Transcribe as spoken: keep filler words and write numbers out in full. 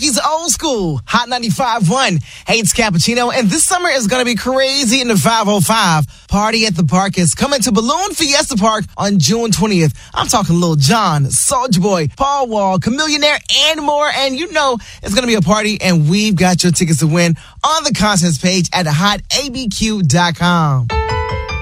Milwaukee's old school, Hot ninety-five point one. Hey, it's Cappuccino, and this summer is going to be crazy in the five oh five. Party at the Park is coming to Balloon Fiesta Park on June twentieth. I'm talking Lil Jon, Soulja Boy, Paul Wall, Chamillionaire, and more. And you know it's going to be a party, and we've got your tickets to win on the concerts page at hot a b q dot com.